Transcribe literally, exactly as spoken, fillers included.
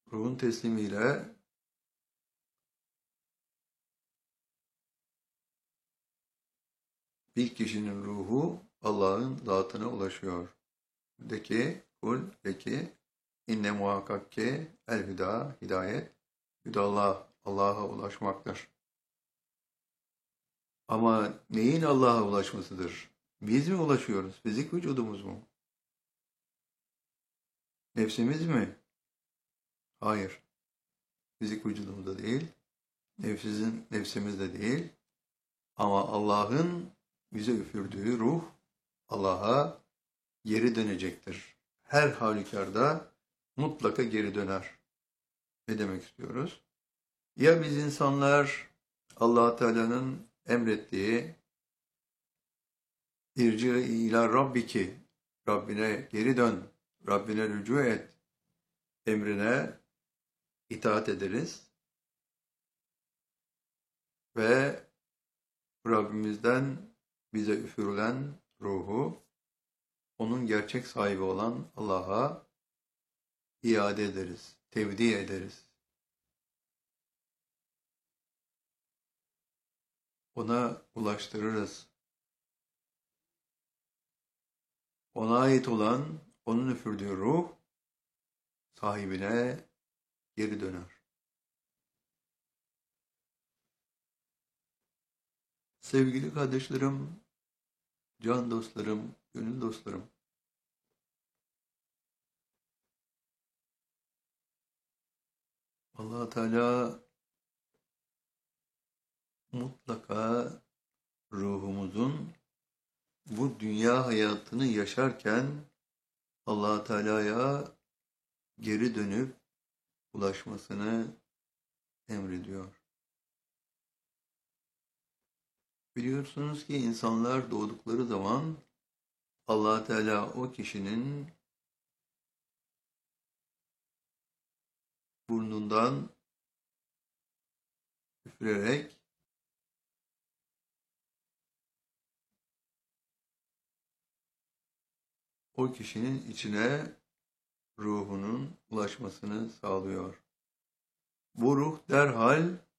Ruhun teslimiyle bir kişinin ruhu Allah'ın zatına ulaşıyor. De ki, kul de ki, inne muhakkak ki el hüda, hidayet, hüdallah, Allah'a ulaşmaktır. Ama neyin Allah'a ulaşmasıdır? Biz mi ulaşıyoruz? Fizik vücudumuz mu? Nefsimiz mi? Hayır. Fizik vücudumuzda değil. Nefsizin, nefsimiz de değil. Ama Allah'ın bize üfürdüğü ruh Allah'a geri dönecektir. Her halükarda mutlaka geri döner. Ne demek istiyoruz? Ya biz insanlar Allah Teala'nın emrettiği irci ila rabbiki, Rabbine geri dön, Rabbine rücu et emrine itaat ederiz ve Rabbimizden bize üfürülen ruhu onun gerçek sahibi olan Allah'a iade ederiz, tevdi ederiz. Ona ulaştırırız. Ona ait olan, onun üfürdüğü ruh sahibine geri döner. Sevgili kardeşlerim, can dostlarım, gönül dostlarım, Allah Teala mutlaka ruhumuzun bu dünya hayatını yaşarken Allah Teala'ya geri dönüp ulaşmasını emrediyor. Biliyorsunuz ki insanlar doğdukları zaman Allah Teala o kişinin burnundan üfürerek o kişinin içine ruhunun ulaşmasını sağlıyor. Bu ruh derhal